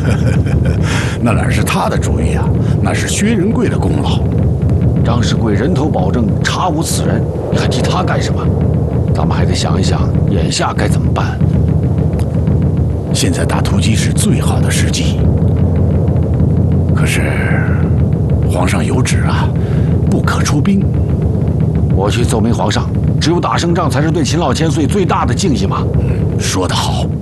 那哪是他的主意啊，那是薛仁贵的功劳。 张世贵人头保证查无此人，你还提他干什么？咱们还得想一想，眼下该怎么办。 现在打突击是最好的时机。可是，皇上有旨啊，不可出兵。 我去奏明皇上，只有打胜仗才是对秦老千岁最大的敬意嘛。 说得好。